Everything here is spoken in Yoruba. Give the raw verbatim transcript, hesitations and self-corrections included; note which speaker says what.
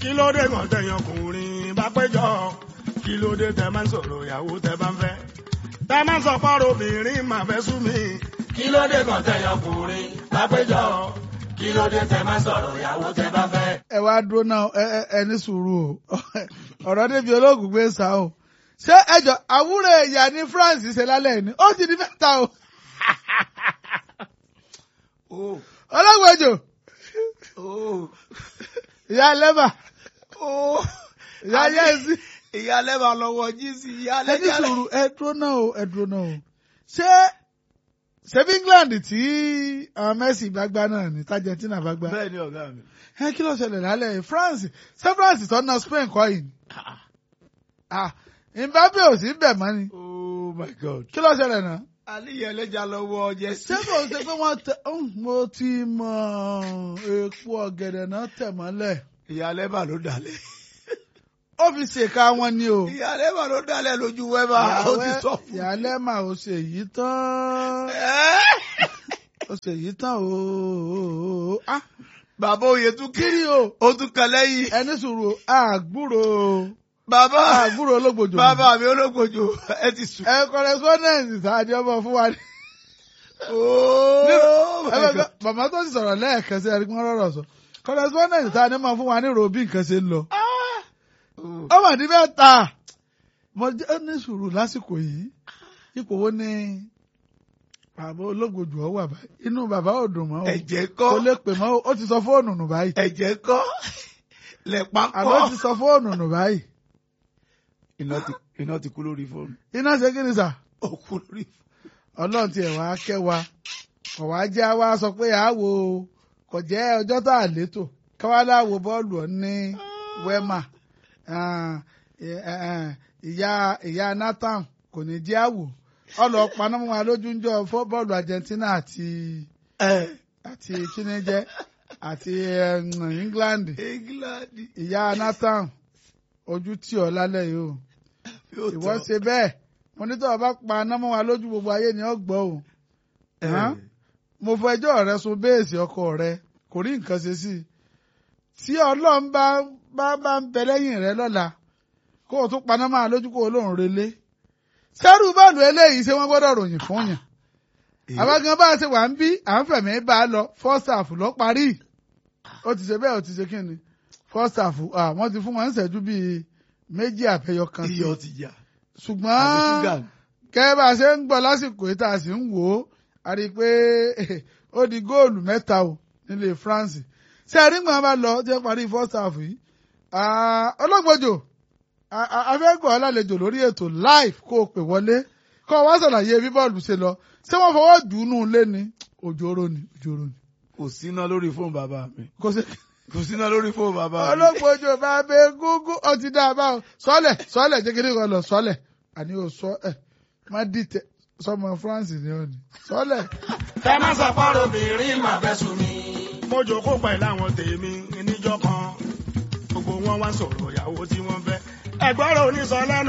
Speaker 1: kí ló dé gan tẹ̀yàn ọkùnrin bá péjọ kí ló dé tẹ máa ń sọ̀rọ̀ ìyàwó tẹ bá ń fẹ́ tẹ máa ń sọ pọ́rọ̀ obìnrin máa fẹ́ sú mi kí ló dé gan tẹ̀yàn ọkùnrin bá péjọ kí ló dé tẹ máa ń sọ̀rọ̀ ìyàwó tẹ bá fẹ́.
Speaker 2: ẹ wá dúró náà ẹ ẹ ní sùúrù o ọ̀rọ̀ débi olóògùn gbé sá o ṣé ẹjọ àwúrò ẹ̀yà ní France ṣe lálẹ́ ni ó ti di mẹ́ta o. ọlọ́gbọ̀jọ ìyá lẹ́bà ìyá yẹ́sì
Speaker 3: ìyá lẹ́bà lọ́wọ́ jíìsì ìyá
Speaker 2: ẹ ní
Speaker 3: lẹ́bà.
Speaker 2: sùúrù ẹ dúró náà o ẹ dúró náà o ṣé ṣebí England tí àwọn Messi bá gbá náà ní Argentina bá gbá
Speaker 3: bẹ́ẹ̀ ni ọ̀gá mi.
Speaker 2: ẹ kí ló ṣẹlẹ̀ lálẹ́ France ṣé France tó ná Spain kọ́ yìí ah Mbappe ò sí bẹ̀ mọ́ ni
Speaker 3: oh my god.
Speaker 2: kí ló ṣẹlẹ̀ náà.
Speaker 3: àníyàn ẹlẹ́jà lọ́wọ́ jẹ́sí.
Speaker 2: ṣé kò ṣe pé wọ́n tẹ mo ti mọ epo ọ̀gẹ̀dẹ̀ náà tẹ̀ mọ́lẹ̀
Speaker 3: ìyá lẹ́bà ló dalẹ̀.
Speaker 2: ó fi ṣèkà wọn ni o.
Speaker 3: ìyá lẹ́bà ló dalẹ̀ lójú wẹ́bà ó ti sọ fún mi.
Speaker 2: ìyálẹ́ mà ó ṣe yìí tán ó ṣe yìí tán o.
Speaker 3: bàbá oyè tún
Speaker 2: kiri o
Speaker 3: ó tún kan lẹ́yìn.
Speaker 2: ẹni sùúrù àgbúrò
Speaker 3: bàbá
Speaker 2: àgbúrò ológbòjò.
Speaker 3: bàbá mi ológbòjò ẹ ti sùn.
Speaker 2: ẹ kọrẹsọ́nẹ̀sì sáájú ọmọ fún wa ní.
Speaker 3: ooo my god.
Speaker 2: màmá tó ti sọ̀rọ̀ lẹ́ẹ̀kan sí ẹni pọ́n rọ̀rọ̀ sọ kọrẹsọ́nẹ̀sì sáájú ọmọ fún wa ní ròbí nǹkan ṣe ń lọ. ọmọ ní bẹ́ẹ̀ ta mo jẹ́ ní sùúrù lásìkò yìí ipò wo ni bàbá ológbòjò ọ wà báyìí inú bàbá ò dùn mọ́ o
Speaker 3: ẹ̀jẹ̀ kọ́
Speaker 2: kò lè pè mọ́ o ó ti sọ fóònù nù báyìí
Speaker 3: ẹ̀jẹ̀ kọ́ lẹ̀pa
Speaker 2: àbọ̀
Speaker 3: kọ́.
Speaker 2: ti sọ fóònù nù báyìí
Speaker 3: iná ti iná ti kú lórí fóònù.
Speaker 2: iná ṣe kí ni sà
Speaker 3: ó kú lórí fóònù.
Speaker 2: ọlọ́run tiẹ̀ wá kẹ́ wa kò wá jẹ́ wá sọ pé àwo kò jẹ́ ọjọ́ tá a létò káwá láwo bọ́ọ̀lù ọ̀ ní wema ìyá ìyá Nathan kò ní jẹ́ àwò ọlọ́ panámọ́ wa lójú ń jọ bọ́ọ̀lù Argentina àti àti kíníjẹ́ àti England
Speaker 3: England.
Speaker 2: ìyá Nathan ojú tí ọ lálẹ́ yìí o ìwọ ṣe bẹ́ẹ̀ mo ní tó o bá pa anámọ́ wa lójú gbogbo ayé ni ó gbọ́ o mo fọ ẹjọ́ rẹ sun béèsì ọkọ rẹ kò rí nǹkan ṣe sí i tí Ọlọ́run bá bá bá ń bẹ lẹ́yìn rẹ lọ́la kó o tún paná máa lójú kó o lóun relé sẹ́rù bọ́ọ̀lù eléyìí ṣé wọ́n gbọ́dọ̀ ròyìn fún yàn àbágan bá a ṣe wà ń bí à ń fẹ̀mí bá a lọ first half lọ parí ó ti ṣe bẹ́ẹ̀ ó ti ṣe kí ni first half wọ́n ti fún wọn ń ṣẹ́jú bíi méjì àfẹyọ kan sí
Speaker 3: iyọ̀ ti jà.
Speaker 2: ṣùgbọ́n kẹ́ bá a ṣe ń gbọ́ lásìkò yìí tá a sì ń wò ó a rí i pé ó di góòlù mẹ́ta o nílé France ṣé ẹ̀rí gbọ́n bá lọ jẹ́ parí first half yìí ọlọ́gbọ́jò afẹ́gbọ́ ọlálejò lórí ètò live kó o pè wọlé kó o wá ṣàlàyé bí bọ́ọ̀lù ṣe lọ ṣé wọ́n fọwọ́ jù ú nù lé ní òjòrò ni òjòrò ni.
Speaker 3: kò síná lórí fóònù bàbá mi.
Speaker 2: kò sí.
Speaker 3: kò síná lórí fóònù bàbá mi.
Speaker 2: ọlọ́gbọ́jò bá bẹ gúgú ọtí dá a bá o sọ́lẹ̀ sọ́lẹ̀ jẹ́gẹ́dẹ́ kan lọ sọ́lẹ̀ àní o sọ ẹ̀ má dìtẹ̀ sọmọ France ni ó ní sọ́lẹ̀.
Speaker 1: tẹ má sọ pọ́rọ̀ obìnrin máa fẹ́ sùn mí. mo jókòó pẹ̀lú àwọn tèmi níjọ́ kan gbogbo wọn wá sọ̀rọ̀ ìyàwó tí wọ́n fẹ́ ẹ̀gbọ́n rẹ̀ oníṣọ́ lẹ́nu.